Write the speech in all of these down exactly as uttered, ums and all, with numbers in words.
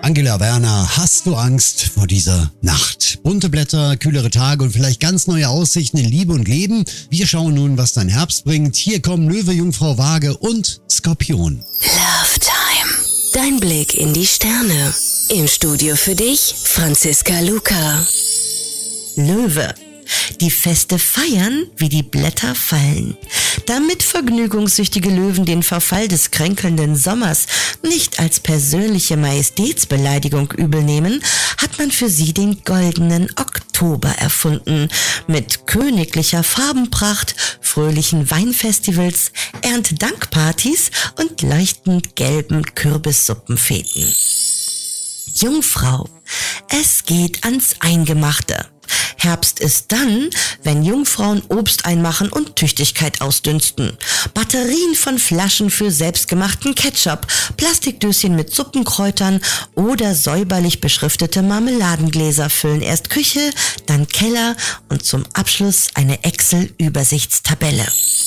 Angela Werner, hast du Angst vor dieser Nacht? Bunte Blätter, kühlere Tage und vielleicht ganz neue Aussichten in Liebe und Leben? Wir schauen nun, was dein Herbst bringt. Hier kommen Löwe, Jungfrau, Waage und Skorpion. Love Time. Dein Blick in die Sterne. Im Studio für dich, Franziska Luca. Löwe. Die Feste feiern, wie die Blätter fallen. Damit vergnügungssüchtige Löwen den Verfall des kränkelnden Sommers nicht als persönliche Majestätsbeleidigung übel nehmen, hat man für sie den goldenen Oktober erfunden. Mit königlicher Farbenpracht, fröhlichen Weinfestivals, Erntedankpartys und leuchtend gelben Kürbissuppenfeten. Jungfrau. Es geht ans Eingemachte. Herbst ist dann, wenn Jungfrauen Obst einmachen und Tüchtigkeit ausdünsten. Batterien von Flaschen für selbstgemachten Ketchup, Plastikdöschen mit Suppenkräutern oder säuberlich beschriftete Marmeladengläser füllen erst Küche, dann Keller und zum Abschluss eine Excel-Übersichtstabelle.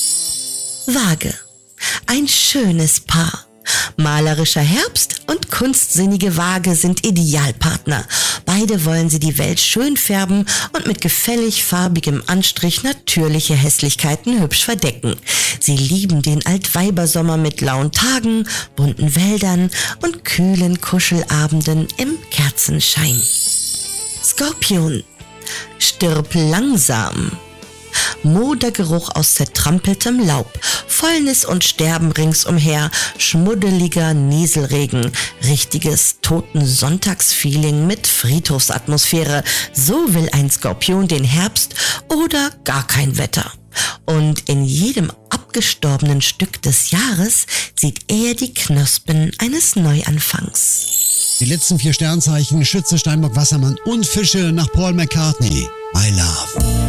Waage. Ein schönes Paar. Malerischer Herbst und kunstsinnige Waage sind Idealpartner. Beide wollen sie die Welt schön färben und mit gefällig farbigem Anstrich natürliche Hässlichkeiten hübsch verdecken. Sie lieben den Altweibersommer mit lauen Tagen, bunten Wäldern und kühlen Kuschelabenden im Kerzenschein. Skorpion. Stirb langsam. Modergeruch aus zertrampeltem Laub, Fäulnis und Sterben ringsumher, schmuddeliger Nieselregen, richtiges Toten-Sonntags-Feeling mit Friedhofsatmosphäre. So will ein Skorpion den Herbst oder gar kein Wetter. Und in jedem abgestorbenen Stück des Jahres sieht er die Knospen eines Neuanfangs. Die letzten vier Sternzeichen: Schütze, Steinbock, Wassermann und Fische nach Paul McCartney. My Love.